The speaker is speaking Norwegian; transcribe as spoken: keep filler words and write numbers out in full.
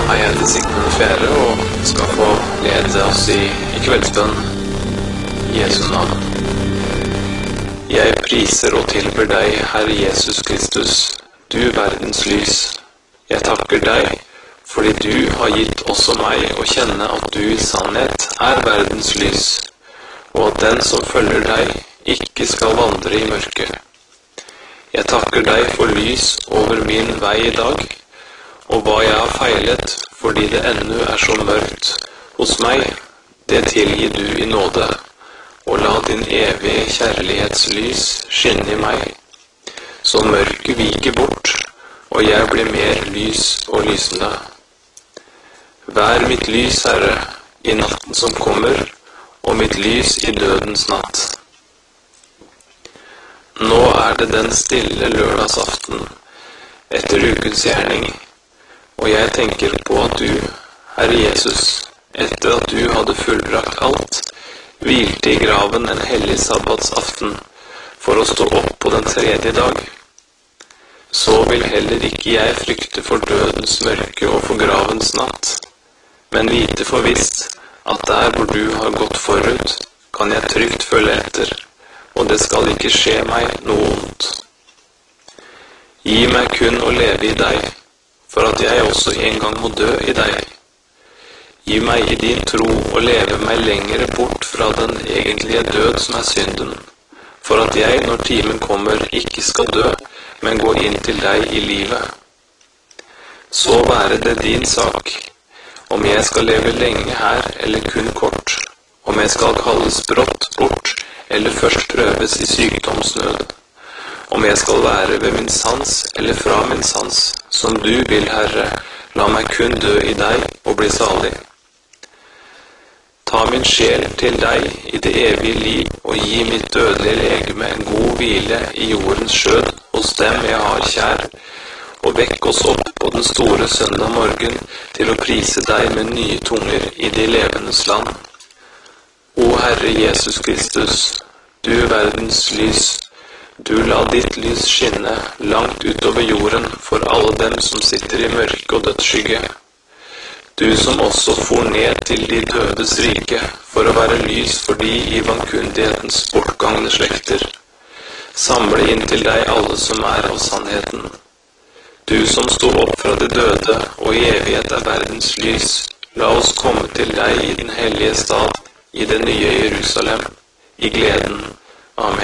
Hei, jeg heter Sigmund Fjære og skal få lede oss i, i kveldsbønn i Jesu navn. Jeg priser og tilber deg, Herre Jesus Kristus, du verdens lys. Jeg takker deg fordi du har gitt også meg å kjenne at du i sannhet er verdens lys, og at den som følger deg ikke skal vandre i mørket. Jeg takker deg for lys over min vei i dag, og hva jeg har feilet fordi det ennå er så mørkt hos meg, det tilgir du i nåde, og la din evige kjærlighetslys skinne i meg, så mørket viker bort, og jeg blir mer lys og lysende. Vær mitt lys, Herre, i natten som kommer, og mitt lys i dødens natt. Nå er det den stille lørdagsaften etter ukens gjerning, og jeg tenker på at du, Herre Jesus, etter at du hadde fullbrakt alt, hvilte i graven en hellig sabbatsaften for å stå opp på den tredje dag. Så vil heller ikke jeg frykte for dødens mørke og for gravens natt, men vite for visst at der hvor du har gått forut, kan jeg trygt følge etter, og det skal ikke skje meg noe ondt. Gi meg kun å leve i deg, for at jeg også en gang må dø i deg. Gi meg i din tro å leve meg lengre bort fra den egentlige død som er synden, for at jeg, når timen kommer, ikke skal dø, men gå inn til deg i livet. Så være det din sak, om jeg skal leve lenge her eller kun kort, om jeg skal kalles brått bort eller først prøves i sykdomsnød, om jeg skal være ved min sans eller fra min sans, som du vil, Herre, la meg kun dø i deg og bli salig. Ta min sjel til deg i det evige liv, og gi mitt dødelige legeme en god hvile i jordens skjød hos dem jeg har kjær, og vekk oss opp på den store søndag morgen til å prise deg med nye tunger i de levendes land. O Herre Jesus Kristus, du verdens lys, du la ditt lys skinne langt utover jorden for alle dem som sitter i mørke og dødsskygge. Du som også for ned til de dødes rike for å være lys for de i vankundighetens bortgangne slekter. Samle inn til deg alle som er av sannheten. Du som stod opp fra de døde og i evighet er verdens lys, la oss komme til deg i den hellige stad, i det nye Jerusalem, i gleden. Amen.